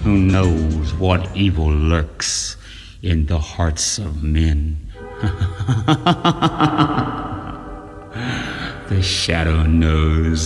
who knows what evil lurks in the hearts of men. The shadow knows.